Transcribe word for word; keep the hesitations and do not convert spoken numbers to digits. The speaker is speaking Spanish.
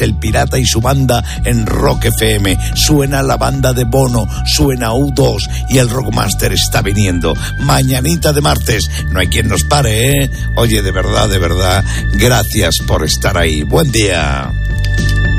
El Pirata y su banda en Rock F M. Suena la banda de Bono, suena U dos y el Rockmaster está viniendo. Mañanita de martes, no hay quien nos pare, ¿eh? Oye, de verdad, de verdad, gracias por estar ahí. Buen día.